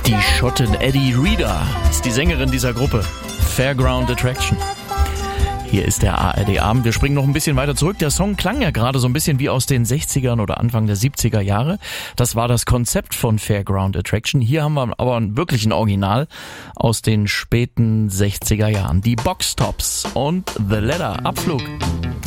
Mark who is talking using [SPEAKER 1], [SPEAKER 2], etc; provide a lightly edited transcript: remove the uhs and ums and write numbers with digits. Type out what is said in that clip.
[SPEAKER 1] Die Schottin Eddie Reader ist die Sängerin dieser Gruppe. Fairground Attraction. Hier ist der ARD-Abend. Wir springen noch ein bisschen weiter zurück. Der Song klang ja gerade so ein bisschen wie aus den 60ern oder Anfang der 70er Jahre. Das war das Konzept von Fairground Attraction. Hier haben wir aber wirklich ein Original aus den späten 60er Jahren. Die Box Tops und The Ladder. Abflug.